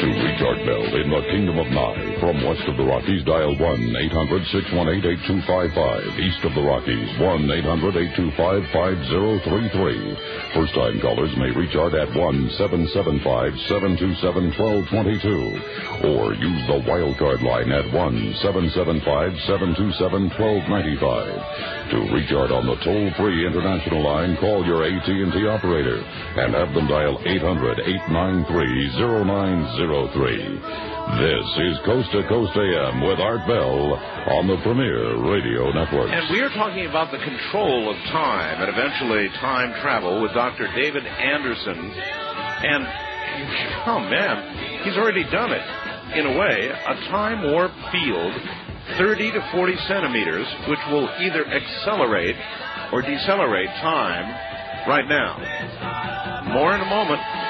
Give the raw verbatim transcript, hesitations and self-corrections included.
To reach Art Bell in the Kingdom of Nye, from west of the Rockies, dial one eight hundred six one eight eight two five five. East of the Rockies, one eight hundred eight two five five zero three three. First-time callers may reach Art at one seven seven five seven two seven one two two two. Or use the wildcard line at one seven seven five seven two seven one two nine five. To reach Art on the toll-free international line, call your A T and T operator and have them dial eight hundred eight nine three zero nine zero three. This is Coast to Coast A M with Art Bell on the Premier Radio Network. And we are talking about the control of time and eventually time travel with Doctor David Anderson. And, oh man, he's already done it. In a way, a time warp field, thirty to forty centimeters, which will either accelerate or decelerate time right now. More in a moment.